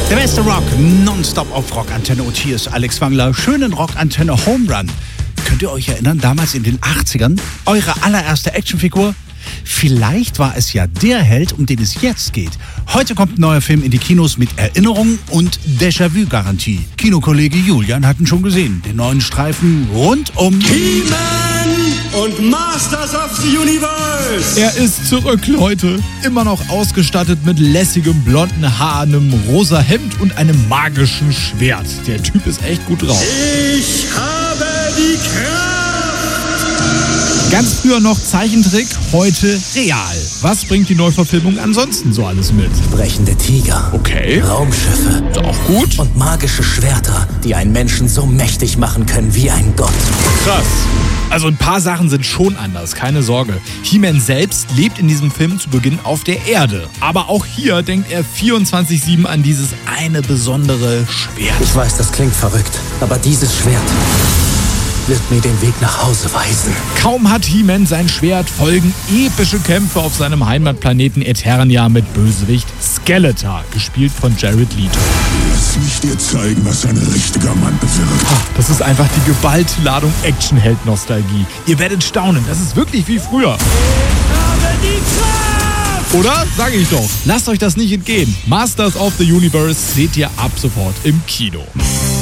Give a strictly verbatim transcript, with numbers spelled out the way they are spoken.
Der beste Rock, nonstop auf Rockantenne. Und hier ist Alex Wangler. Schönen Rockantenne Home Run. Könnt ihr euch erinnern, damals in den achtzigern? Eure allererste Actionfigur? Vielleicht war es ja der Held, um den es jetzt geht. Heute kommt ein neuer Film in die Kinos mit Erinnerungen und Déjà-vu-Garantie. Kinokollege Julian hat ihn schon gesehen. Den neuen Streifen rund um He-Man und Masters of the Universe. Er ist zurück, Leute. Immer noch ausgestattet mit lässigem blonden Haar, einem rosa Hemd und einem magischen Schwert. Der Typ ist echt gut drauf. Ich habe die Kraft. Ganz früher noch Zeichentrick, heute real. Was bringt die Neuverfilmung ansonsten so alles mit? Sprechende Tiger. Okay. Raumschiffe. Ist auch gut. Und magische Schwerter, die einen Menschen so mächtig machen können wie ein Gott. Krass. Also ein paar Sachen sind schon anders, keine Sorge. He-Man selbst lebt in diesem Film zu Beginn auf der Erde. Aber auch hier denkt er vierundzwanzig sieben an dieses eine besondere Schwert. Ich weiß, das klingt verrückt, aber dieses Schwert wird mir den Weg nach Hause weisen. Kaum hat He-Man sein Schwert, folgen epische Kämpfe auf seinem Heimatplaneten Eternia mit Bösewicht Skeletor, gespielt von Jared Leto. Lass mich dir zeigen, was ein richtiger Mann bewirkt. Das ist einfach die geballte Ladung Actionheld-Nostalgie. Ihr werdet staunen, das ist wirklich wie früher. Oder? Sag ich doch. Lasst euch das nicht entgehen. Masters of the Universe seht ihr ab sofort im Kino.